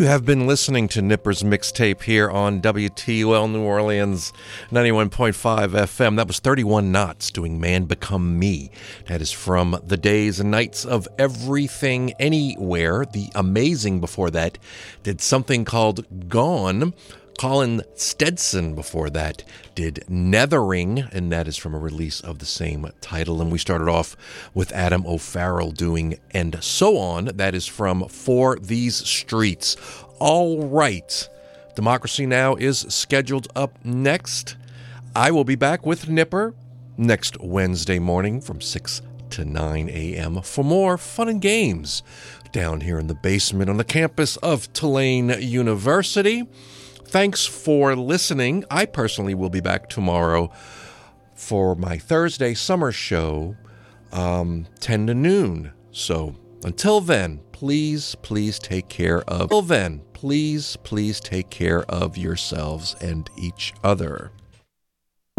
You have been listening to Nipper's Mixtape here on WTUL New Orleans 91.5 FM. That was 31 Knots doing Man Become Me. That is from the days and nights of Everything Anywhere. The Amazing before that did something called Gone. Colin Stetson before that did Nethering, and that is from a release of the same title. And we started off with Adam O'Farrell doing And So On. That is from For These Streets. All right. Democracy Now! Is scheduled up next. I will be back with Nipper next Wednesday morning from 6 to 9 a.m. for more fun and games down here in the basement on the campus of Tulane University. Thanks for listening. I personally will be back tomorrow for my Thursday summer show, 10 to noon. So until then, please take care of yourselves and each other.